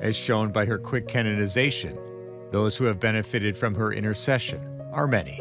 as shown by her quick canonization. Those who have benefited from her intercession are many.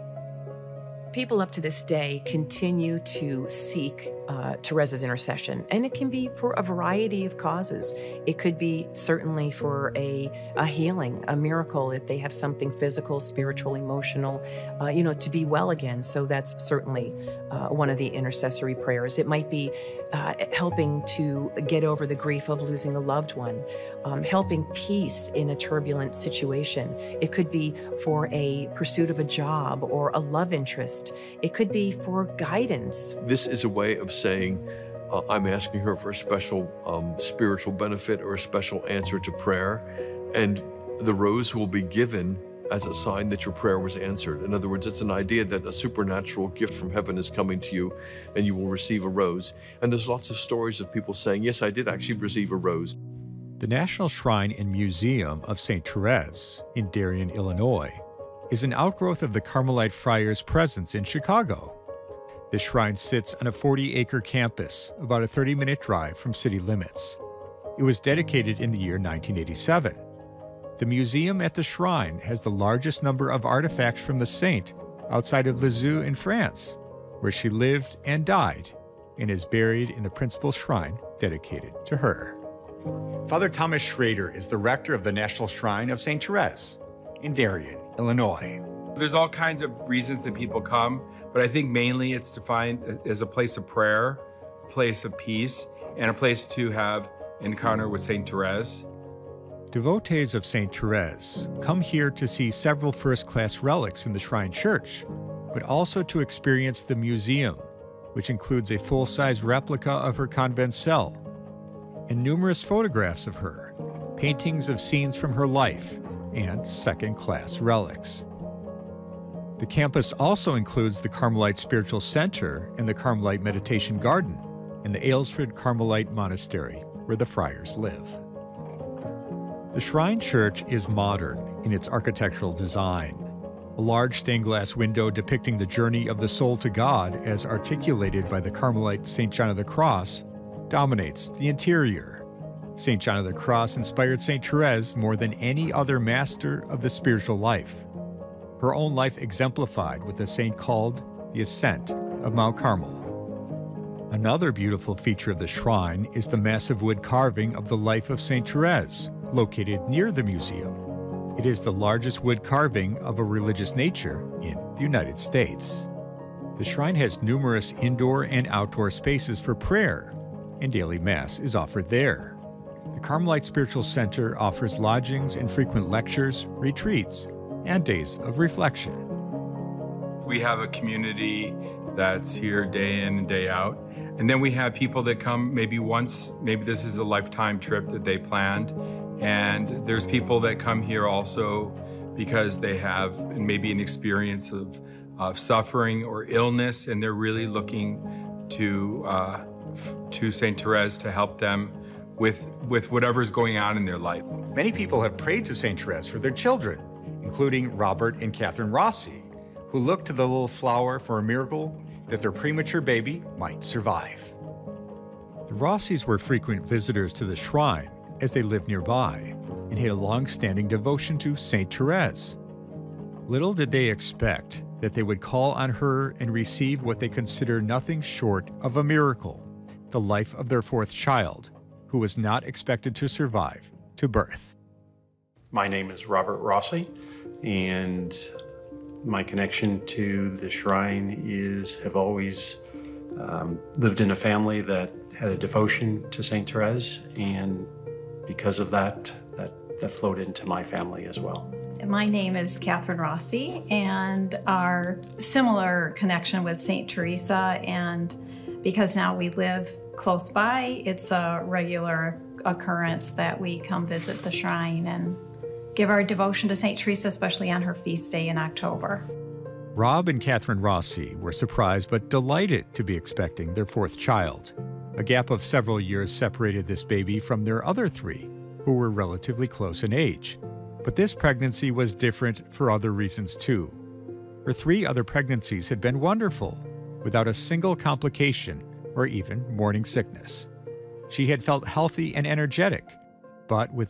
People up to this day continue to seek Teresa's intercession, and it can be for a variety of causes. It could be certainly for a healing, a miracle, if they have something physical, spiritual, emotional, to be well again. So that's certainly one of the intercessory prayers. It might be helping to get over the grief of losing a loved one, helping peace in a turbulent situation. It could be for a pursuit of a job or a love interest. It could be for guidance. This is a way of saying, I'm asking her for a special spiritual benefit or a special answer to prayer, and the rose will be given as a sign that your prayer was answered. In other words, it's an idea that a supernatural gift from heaven is coming to you and you will receive a rose. And there's lots of stories of people saying, yes, I did actually receive a rose. The National Shrine and Museum of St. Therese in Darien, Illinois, is an outgrowth of the Carmelite Friars' presence in Chicago. The shrine sits on a 40-acre campus, about a 30-minute drive from city limits. It was dedicated in the year 1987. The museum at the shrine has the largest number of artifacts from the saint outside of Lisieux in France, where she lived and died, and is buried in the principal shrine dedicated to her. Father Thomas Schrader is the rector of the National Shrine of St. Therese in Darien, Illinois. There's all kinds of reasons that people come, but I think mainly it's defined as a place of prayer, a place of peace, and a place to have encounter with St. Therese. Devotees of St. Therese come here to see several first-class relics in the shrine church, but also to experience the museum, which includes a full-size replica of her convent cell, and numerous photographs of her, paintings of scenes from her life, and second-class relics. The campus also includes the Carmelite Spiritual Center and the Carmelite Meditation Garden and the Aylesford Carmelite Monastery, where the friars live. The Shrine Church is modern in its architectural design. A large stained glass window depicting the journey of the soul to God as articulated by the Carmelite St. John of the Cross dominates the interior. St. John of the Cross inspired St. Therese more than any other master of the spiritual life. Her own life exemplified what the saint called the ascent of Mount Carmel. Another beautiful feature of the shrine is the massive wood carving of the life of St. Therese, located near the museum. It is the largest wood carving of a religious nature in the United States. The shrine has numerous indoor and outdoor spaces for prayer, and daily Mass is offered there. The Carmelite Spiritual Center offers lodgings and frequent lectures, retreats, and days of reflection. We have a community that's here day in and day out. And then we have people that come maybe once, maybe this is a lifetime trip that they planned. And there's people that come here also because they have maybe an experience of suffering or illness, and they're really looking to St. Therese to help them with whatever's going on in their life. Many people have prayed to St. Therese for their children, including Robert and Catherine Rossi, who looked to the little flower for a miracle that their premature baby might survive. The Rossis were frequent visitors to the shrine as they lived nearby and had a long-standing devotion to St. Therese. Little did they expect that they would call on her and receive what they consider nothing short of a miracle, the life of their fourth child, who was not expected to survive to birth. My name is Robert Rossi, and my connection to the shrine have always lived in a family that had a devotion to St. Therese, and because of that flowed into my family as well. My name is Catherine Rossi, and our similar connection with St. Teresa, and because now we live close by, it's a regular occurrence that we come visit the shrine and give our devotion to St. Teresa, especially on her feast day in October. Rob and Catherine Rossi were surprised but delighted to be expecting their fourth child. A gap of several years separated this baby from their other three, who were relatively close in age. But this pregnancy was different for other reasons too. Her three other pregnancies had been wonderful, without a single complication or even morning sickness. She had felt healthy and energetic, but with